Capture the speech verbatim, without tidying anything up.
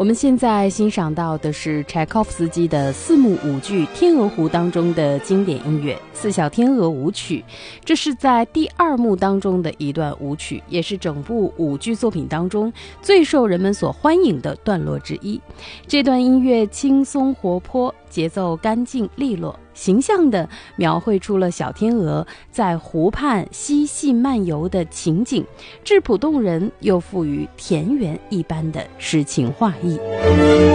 我们现在欣赏到的是柴可夫斯基的四幕舞剧《天鹅湖》当中的经典音乐《四小天鹅舞曲》，这是在第二幕当中的一段舞曲，也是整部舞剧作品当中最受人们所欢迎的段落之一。这段音乐轻松活泼，节奏干净利落，形象地描绘出了小天鹅在湖畔嬉戏漫游的情景，质朴动人又富于田园一般的诗情画意。